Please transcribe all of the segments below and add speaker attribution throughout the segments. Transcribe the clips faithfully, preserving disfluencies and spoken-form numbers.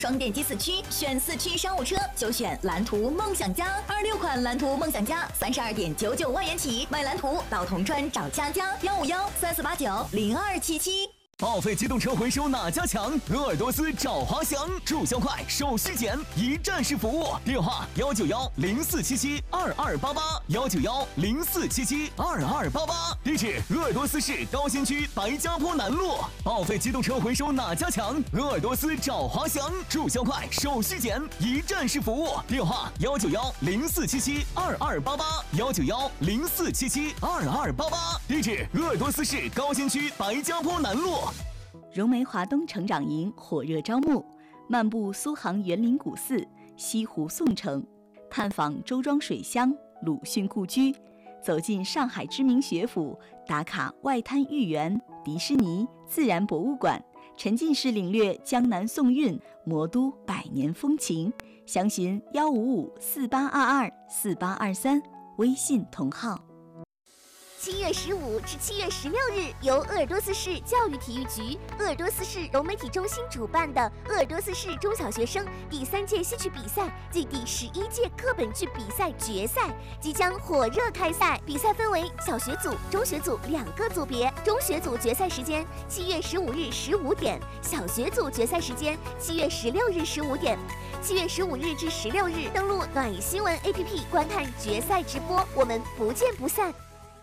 Speaker 1: 双电机四驱，选四驱商务车就选蓝图梦想家。二六款蓝图梦想家，三十二点九九万元起，买蓝图到铜川找佳佳，幺五幺三四八九零二七七。
Speaker 2: 报废机动车回收哪家强？鄂尔多斯找华翔，注销快，手续简，一站式服务。电话：幺九幺零四七七二二八八，幺九幺零四七七二二八八。地址：鄂尔多斯市高新区白家坡南路。报废机动车回收哪家强？鄂尔多斯找华翔，注销快，手续简，一站式服务。电话：幺九幺零四七七二二八八，幺九幺零四七七二二八八。地址：鄂尔多斯市高新区白家坡南路。
Speaker 3: 融媒华东成长营火热招募，漫步苏杭园林古寺、西湖宋城，探访周庄水乡、鲁迅故居，走进上海知名学府，打卡外滩豫园、迪士尼、自然博物馆，沉浸式领略江南宋韵、魔都百年风情。详询幺五五四八二二四八二三，微信同号。
Speaker 4: 七月十五至七月十六日，由鄂尔多斯市教育体育局、鄂尔多斯市融媒体中心主办的鄂尔多斯市中小学生第三届戏曲比赛暨第十一届课本剧比赛决赛即将火热开赛。比赛分为小学组、中学组两个组别。中学组决赛时间七月十五日十五点，小学组决赛时间七月十六日十五点。七月十五日至十六日，登录暖意新闻 A P P 观看决赛直播，我们不见不散。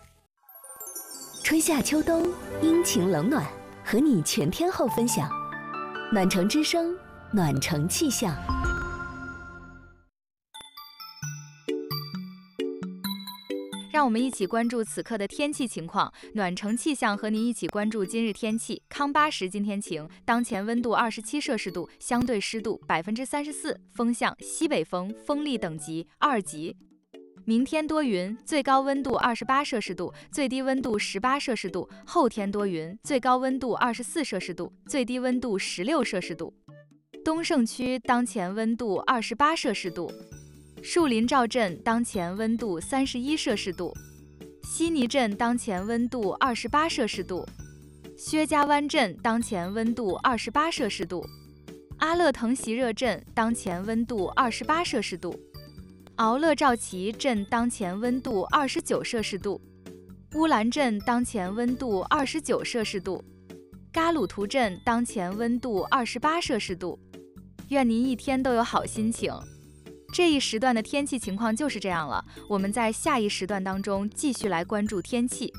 Speaker 5: 春夏秋冬，阴晴冷暖，和你全天候分享。暖城之声，暖城气象。
Speaker 6: 让我们一起关注此刻的天气情况。暖城气象和您一起关注今日天气。康巴什今天晴，当前温度二十七摄氏度，相对湿度百分之三十四，风向西北风，风力等级二级。明天多云，最高温度二十八摄氏度，最低温度十八摄氏度。后天多云，最高温度二十四摄氏度，最低温度十六摄氏度。东胜区当前温度二十八摄氏度。树林赵镇当前温度三十一摄氏度。悉尼镇当前温度二十八摄氏度。薛家湾镇当前温度二十八摄氏度。阿勒腾席热镇当前温度二十八摄氏度。敖勒赵旗镇当前温度二十九摄氏度，乌兰镇当前温度二十九摄氏度，嘎鲁图镇当前温度二十八摄氏度。愿您一天都有好心情。这一时段的天气情况就是这样了，我们在下一时段当中继续来关注天气。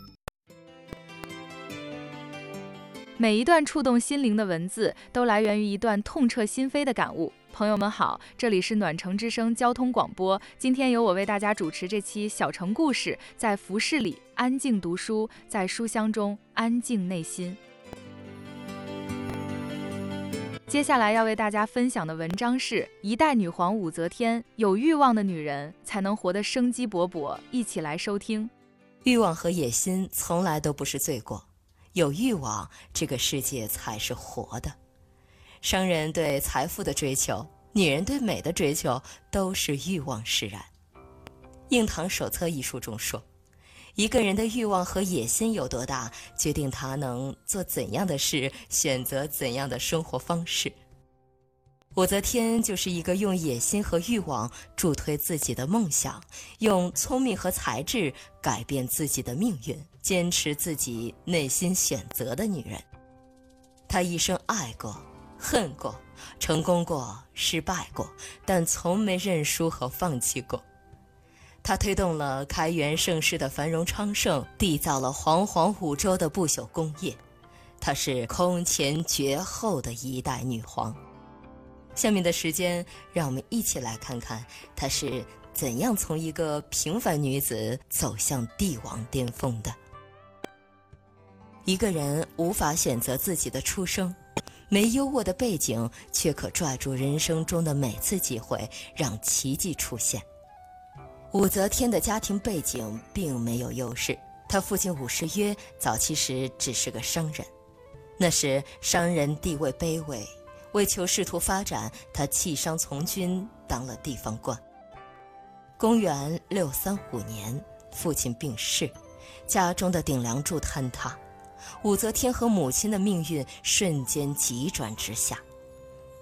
Speaker 6: 每一段触动心灵的文字，都来源于一段痛彻心扉的感悟。朋友们好，这里是暖城之声交通广播，今天由我为大家主持这期小城故事，在服饰里安静读书，在书香中安静内心。接下来要为大家分享的文章是一代女皇武则天，有欲望的女人才能活得生机勃勃，一起来收听。
Speaker 7: 欲望和野心从来都不是罪过，有欲望，这个世界才是活的。商人对财富的追求，女人对美的追求，都是欲望使然。印堂手册一书中说，一个人的欲望和野心有多大，决定他能做怎样的事，选择怎样的生活方式。武则天就是一个用野心和欲望助推自己的梦想，用聪明和才智改变自己的命运，坚持自己内心选择的女人。她一生爱过，恨过，成功过，失败过，但从没认输和放弃过。他推动了开元盛世的繁荣昌盛，缔造了煌煌五洲的不朽功业。她是空前绝后的一代女皇。下面的时间，让我们一起来看看她是怎样从一个平凡女子走向帝王巅峰的。一个人无法选择自己的出生，没优渥的背景，却可抓住人生中的每次机会，让奇迹出现。武则天的家庭背景并没有优势，她父亲武士约早期时只是个商人，那时商人地位卑微，为求仕途发展，他弃商从军，当了地方官。公元六三五年，父亲病逝，家中的顶梁柱坍塌，武则天和母亲的命运瞬间急转直下。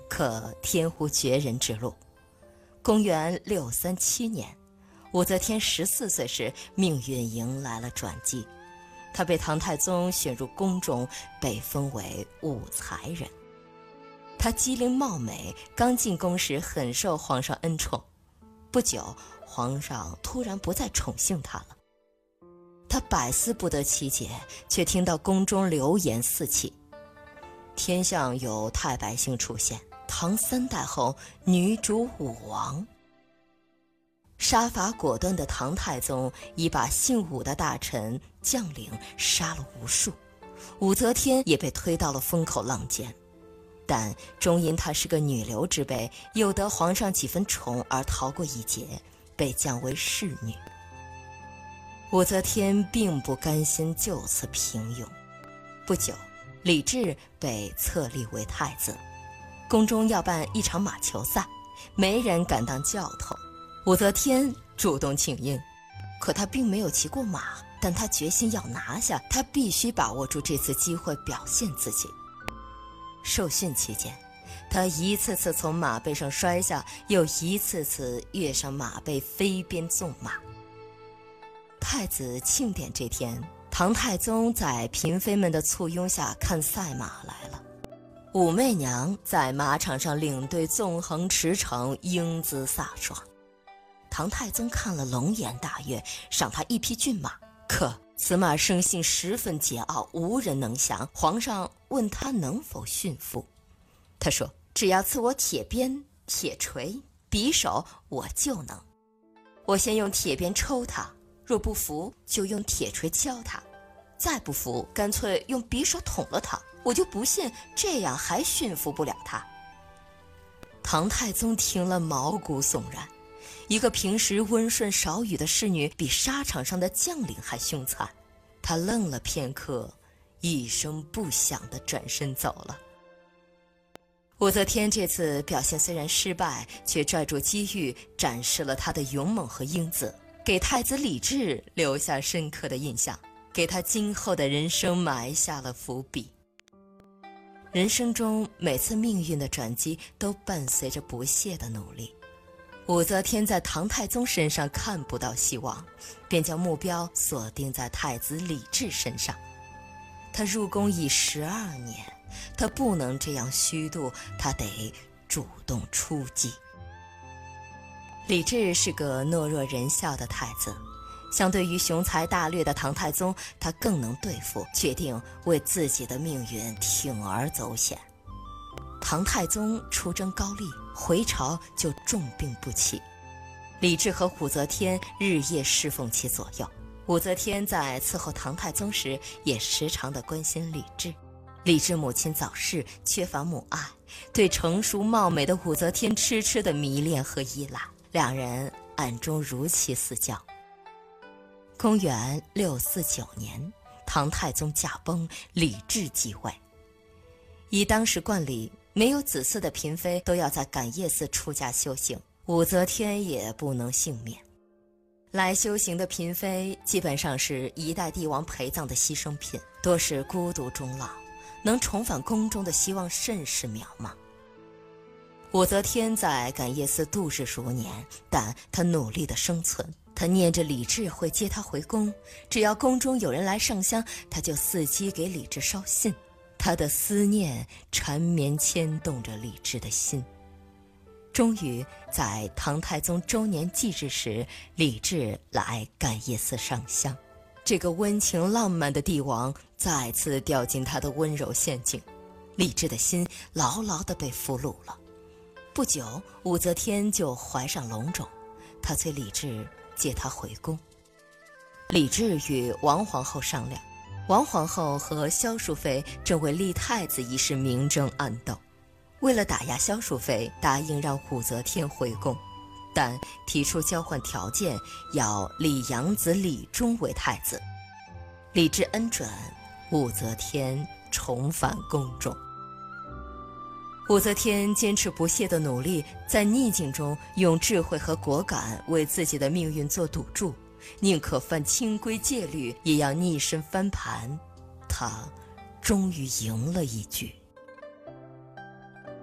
Speaker 7: 可天无绝人之路。公元六三七年，武则天十四岁时，命运迎来了转机。她被唐太宗选入宫中，被封为武才人。她机灵貌美，刚进宫时很受皇上恩宠。不久，皇上突然不再宠幸她了。她百思不得其解，却听到宫中流言四起。天象有太白星出现，唐三代后女主武王。杀伐果断的唐太宗已把姓武的大臣将领杀了无数，武则天也被推到了风口浪尖。但终因她是个女流之辈，又得皇上几分宠而逃过一劫，被降为侍女。武则天并不甘心就此平庸。不久，李治被册立为太子，宫中要办一场马球赛，没人敢当教头。武则天主动请缨，可她并没有骑过马，但她决心要拿下，她必须把握住这次机会表现自己。受训期间，她一次次从马背上摔下，又一次次跃上马背飞鞭纵马。太子庆典这天，唐太宗在嫔妃们的簇拥下看赛马来了。武媚娘在马场上领队纵横驰骋，英姿飒爽。唐太宗看了龙颜大悦，赏他一匹骏马。可此马生性十分桀骜，无人能降。皇上问他能否驯服，他说：“只要赐我铁鞭、铁锤、匕首，我就能。我先用铁鞭抽他，若不服，就用铁锤敲他；再不服，干脆用匕首捅了他。我就不信这样还驯服不了他。”唐太宗听了毛骨悚然。一个平时温顺少语的侍女，比沙场上的将领还凶残。他愣了片刻，一声不响地转身走了。武则天这次表现虽然失败，却拽住机遇，展示了她的勇猛和英姿，给太子李治留下深刻的印象，给他今后的人生埋下了伏笔。人生中每次命运的转机都伴随着不懈的努力。武则天在唐太宗身上看不到希望，便将目标锁定在太子李治身上。他入宫已十二年，他不能这样虚度，他得主动出击。李治是个懦弱仁孝的太子，相对于雄才大略的唐太宗，他更能对付，决定为自己的命运铤而走险。唐太宗出征高丽，回朝就重病不起。李治和武则天日夜侍奉其左右。武则天在伺候唐太宗时，也时常地关心李治。李治母亲早逝，缺乏母爱，对成熟貌美的武则天痴痴的迷恋和依赖，两人暗中如漆似胶。公元六四九年，唐太宗驾崩，李治继位。以当时惯例，没有子嗣的嫔妃都要在感业寺出家修行，武则天也不能幸免。来修行的嫔妃基本上是一代帝王陪葬的牺牲品，多是孤独终老，能重返宫中的希望甚是渺茫。武则天在感业寺度日如年，但她努力地生存。她念着李治会接她回宫，只要宫中有人来上香，她就伺机给李治捎信。她的思念缠绵牵动着李治的心。终于在唐太宗周年忌日时，李治来感业寺上香。这个温情浪漫的帝王再次掉进他的温柔陷阱，李治的心牢牢地被俘虏了。不久，武则天就怀上龙种，她催李治接她回宫。李治与王皇后商量，王皇后和萧淑妃正为立太子一事明争暗斗。为了打压萧淑妃，答应让武则天回宫，但提出交换条件，要立养子李忠为太子。李治恩准，武则天重返宫中。武则天坚持不懈的努力，在逆境中用智慧和果敢为自己的命运做赌注，宁可犯清规戒律，也要逆身翻盘。她终于赢了一局。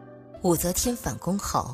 Speaker 7: 武则天反攻后，